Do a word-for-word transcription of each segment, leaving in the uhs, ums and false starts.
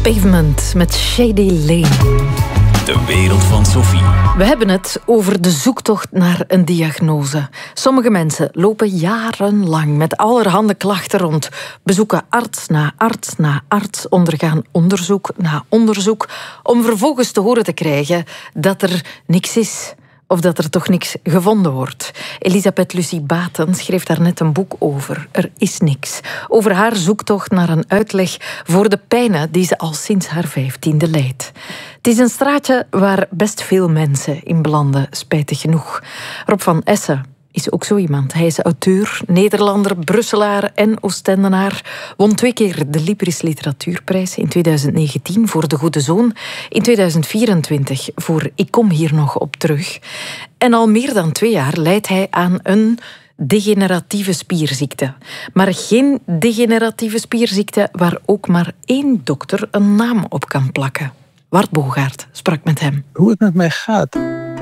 Pavement met Shady Lane. De wereld van Sophie. We hebben het over de zoektocht naar een diagnose. Sommige mensen lopen jarenlang met allerhande klachten rond. Bezoeken arts na arts na arts, ondergaan onderzoek na onderzoek, om vervolgens te horen te krijgen dat er niks is. Of dat er toch niks gevonden wordt. Elisabeth Lucie Baten schreef daar net een boek over. Er is niks. Over haar zoektocht naar een uitleg voor de pijnen die ze al sinds haar vijftiende lijdt. Het is een straatje waar best veel mensen in belanden, spijtig genoeg. Rob van Essen is ook zo iemand. Hij is auteur, Nederlander, Brusselaar en Oostendenaar. Won twee keer de Libris Literatuurprijs in tweeduizend negentien voor De Goede Zoon. In tweeduizend vierentwintig voor Ik kom hier nog op terug. En al meer dan twee jaar lijdt hij aan een degeneratieve spierziekte. Maar geen degeneratieve spierziekte waar ook maar één dokter een naam op kan plakken. Wart Bogaert sprak met hem. Hoe het met mij gaat?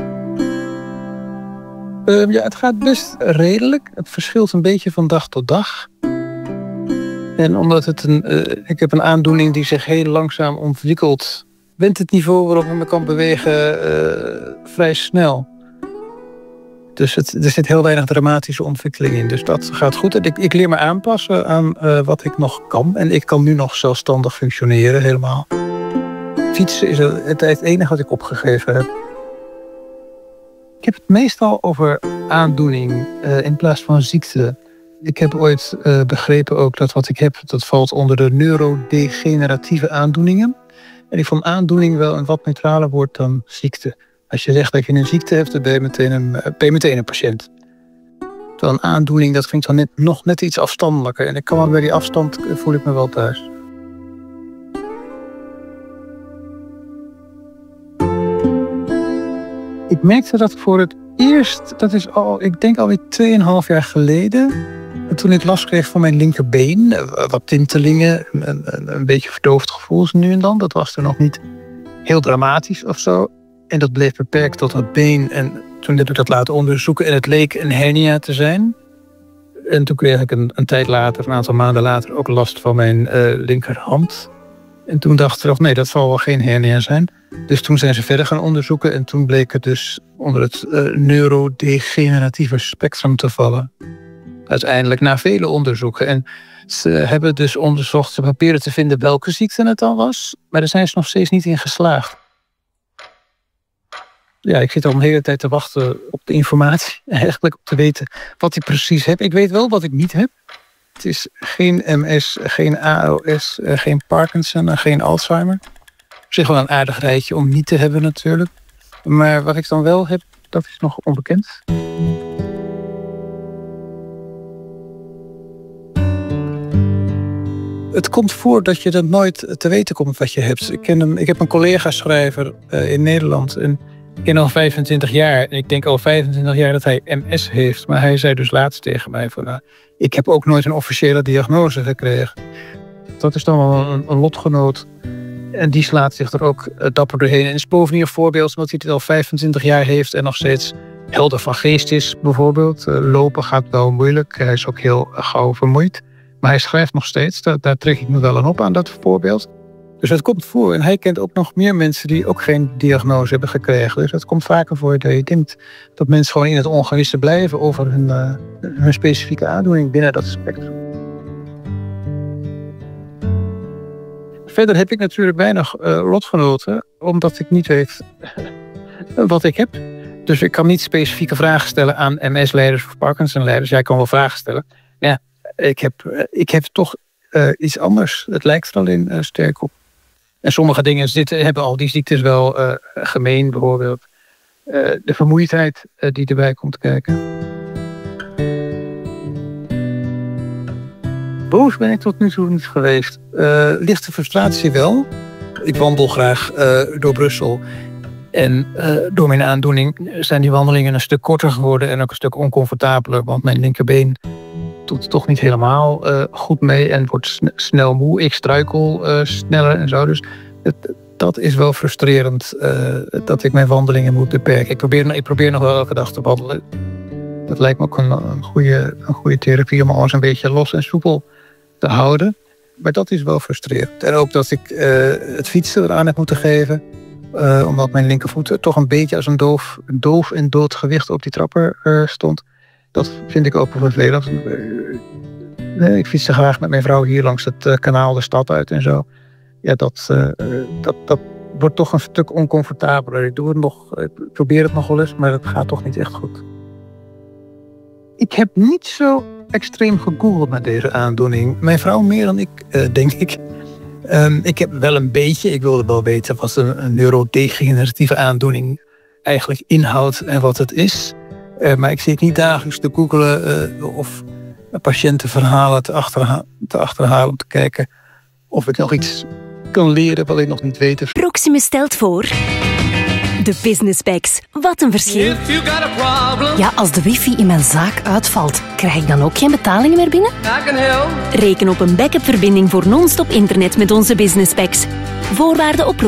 Uh, ja, het gaat best redelijk. Het verschilt een beetje van dag tot dag. En omdat het een, uh, ik heb een aandoening die zich heel langzaam ontwikkelt, went het niveau waarop ik me kan bewegen uh, vrij snel. Dus het, er zit heel weinig dramatische ontwikkeling in. Dus dat gaat goed. En ik, ik leer me aanpassen aan uh, wat ik nog kan. En ik kan nu nog zelfstandig functioneren helemaal. Fietsen is het, het enige wat ik opgegeven heb. Ik heb het meestal over aandoening uh, in plaats van ziekte. Ik heb ooit uh, begrepen ook dat wat ik heb, dat valt onder de neurodegeneratieve aandoeningen. En ik vond aandoening wel een wat neutraler woord dan ziekte. Als je zegt dat je een ziekte hebt, dan ben je meteen een, ben je meteen een patiënt. Terwijl een aandoening, dat vind ik dan net, nog net iets afstandelijker. En ik kan wel bij die afstand voel ik me wel thuis. Ik merkte dat voor het eerst, dat is al, ik denk alweer tweeënhalf jaar geleden, toen ik last kreeg van mijn linkerbeen, wat tintelingen, een, een, een beetje verdoofd gevoel nu en dan. Dat was er nog niet heel dramatisch of zo. En dat bleef beperkt tot het been. En toen heb ik dat laten onderzoeken en het leek een hernia te zijn. En toen kreeg ik een, een tijd later, een aantal maanden later, ook last van mijn uh, linkerhand. En toen dachten we, nee, dat zal wel geen hernia zijn. Dus toen zijn ze verder gaan onderzoeken en toen bleek het dus onder het uh, neurodegeneratieve spectrum te vallen. Uiteindelijk na vele onderzoeken. En ze hebben dus onderzocht, ze proberen te vinden welke ziekte het dan was, maar daar zijn ze nog steeds niet in geslaagd. Ja, ik zit al een hele tijd te wachten op de informatie, eigenlijk om te weten wat ik precies heb. Ik weet wel wat ik niet heb. Het is geen M S, geen A L S, geen Parkinson en geen Alzheimer. Op zich wel een aardig rijtje om niet te hebben natuurlijk. Maar wat ik dan wel heb, dat is nog onbekend. Het komt voor dat je dat nooit te weten komt wat je hebt. Ik, ken hem, ik heb een collega-schrijver uh, in Nederland en ik ken al vijfentwintig jaar. En ik denk al vijfentwintig jaar dat hij M S heeft. Maar hij zei dus laatst tegen mij van, nou, ik heb ook nooit een officiële diagnose gekregen. Dat is dan wel een, een lotgenoot. En die slaat zich er ook uh, dapper doorheen. En is bovendien een voorbeeld omdat hij dit al vijfentwintig jaar heeft en nog steeds helder van geest is, bijvoorbeeld. Uh, lopen gaat wel moeilijk. Hij is ook heel uh, gauw vermoeid. Maar hij schrijft nog steeds. Daar, daar trek ik me wel aan op aan dat voorbeeld. Dus het komt voor. En hij kent ook nog meer mensen die ook geen diagnose hebben gekregen. Dus het komt vaker voor dat je denkt dat mensen gewoon in het ongewisse blijven over hun, uh, hun specifieke aandoening binnen dat spectrum. Verder heb ik natuurlijk weinig uh, lotgenoten, omdat ik niet weet wat ik heb. Dus ik kan niet specifieke vragen stellen aan M S-leiders of Parkinson-leiders. Jij kan wel vragen stellen. Ja, ik heb, uh, ik heb toch uh, iets anders. Het lijkt er alleen uh, sterk op. En sommige dingen zitten, hebben al die ziektes wel uh, gemeen. Bijvoorbeeld uh, de vermoeidheid uh, die erbij komt kijken. Boos ben ik tot nu toe niet geweest. Uh, lichte frustratie wel. Ik wandel graag uh, door Brussel. En uh, door mijn aandoening zijn die wandelingen een stuk korter geworden en ook een stuk oncomfortabeler. Want mijn linkerbeen doet toch niet helemaal uh, goed mee en wordt sn- snel moe. Ik struikel uh, sneller en zo. Dus het, dat is wel frustrerend uh, dat ik mijn wandelingen moet beperken. Ik probeer, ik probeer nog wel elke dag te wandelen. Dat lijkt me ook een, een, goede, een goede therapie om alles een beetje los en soepel te houden. Maar dat is wel frustrerend. En ook dat ik uh, het fietsen eraan heb moeten geven. Uh, omdat mijn linkervoet toch een beetje als een doof, doof en dood gewicht op die trapper uh, stond. Dat vind ik ook wel vervelend. Uh, ik fietste graag met mijn vrouw hier langs het uh, kanaal de stad uit en zo. Ja, dat, uh, dat, dat wordt toch een stuk oncomfortabeler. Ik doe het nog, ik probeer het nog wel eens, maar het gaat toch niet echt goed. Ik heb niet zo extreem gegoogeld naar deze aandoening. Mijn vrouw meer dan ik, uh, denk ik. Um, ik heb wel een beetje, ik wilde wel weten wat een, een neurodegeneratieve aandoening eigenlijk inhoudt en wat het is. Uh, maar ik zit niet dagelijks te googlen uh, of patiëntenverhalen te, achterha- te achterhalen om te kijken of ik nog iets kan leren wat ik nog niet weet. Proximus stelt voor... De Business Packs. Wat een verschil. Ja, als de wifi in mijn zaak uitvalt, krijg ik dan ook geen betalingen meer binnen? Reken op een backup-verbinding voor non-stop internet met onze Business Packs. Voorwaarden op